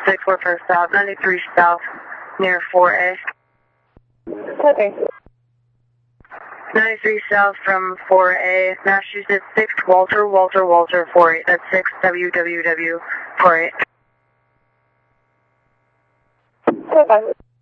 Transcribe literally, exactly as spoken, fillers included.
six four first stop, ninety-three South, near four A. Okay. ninety-three South from four A, Massachusetts, six Walter, Walter, Walter, four eight. That's six W W W, four eight. Okay.